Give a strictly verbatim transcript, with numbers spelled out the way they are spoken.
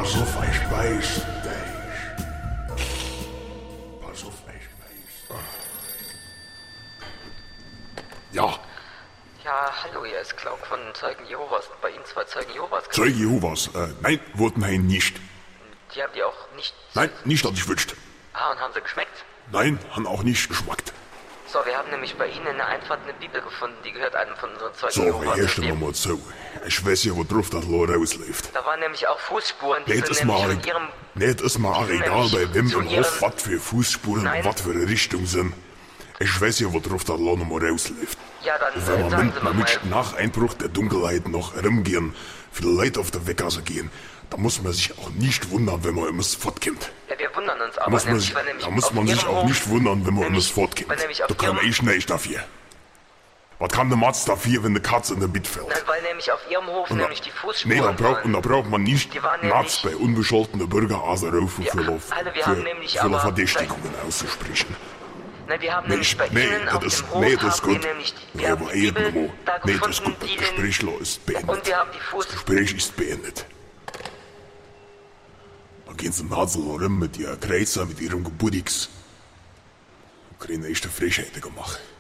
Pass auf, ich beiß dich. Pass auf, ich beiß. Ja. Ja, hallo, hier ist Klauk von Zeugen Jehovas. Bei Ihnen zwei Zeugen Jehovas. Zeuge Jehovas? Äh, nein, wurden wir nicht. Die haben die auch nicht... Nein, nicht, dass ich wünscht. Ah, und haben sie geschmeckt? Nein, haben auch nicht geschmeckt. So, wir haben nämlich bei Ihnen in der Einfahrt eine Bibel gefunden, die gehört einem von unseren Zeugen So, Jehovas. hörst du mir mal zu. Ich weiß ja, wo drauf das Lohr rausläuft. Da waren nämlich auch Fußspuren, die Nee, sind das ist nämlich mal, von Ihrem... nee, das ist mal auch sind egal, nämlich bei wem zu im ihrem- Hof was für Fußspuren Nein. und was für eine Richtung sind. Ich weiß ja, wo drauf das Lohr nochmal rausläuft. Ja, dann Und wenn äh, man sagen mit, Sie man mir mit mal... nach Einbruch der Dunkelheit noch herumgehen, viele Leute auf der Weggasse gehen, da muss man sich auch nicht wundern, wenn man immer fortkommt. Ja, wir wundern uns Da aber muss man nämlich, sich, weil nämlich da muss auf man sich Ihrem auch Hof- nicht wundern, wenn man immer nämlich- fortkommt. weil nämlich auf Da kann Ihrem- ich nicht dafür. Was kann der Matz dafür, wenn eine Katze in der Bett fällt? Nein, weil nämlich auf Ihrem Hof Und da- nämlich die Fußspuren Nee, da braucht, waren. und da braucht man nicht Die waren Matz nämlich- bei unbescholtenen Bürger anrufen Ja, für, alle, wir für, haben nämlich für aber- Verdächtigungen auszusprechen. Nein, wir haben Nee, nämlich ich, bei nee, Ihnen auf das ist, dem Hof nee, das ist haben wir gut. nämlich... Nee, Wir haben aber die Bibel irgendwo. da Nee, das ist gefunden, gut. die Das den... Gespräch ist beendet. Und wir haben die Fuß... Das Gespräch ist beendet. Dann gehen sie Nasel rum mit ihren Kreuzer, mit ihrem Geburtstags. Und kriegen echte Frechheiten gemacht.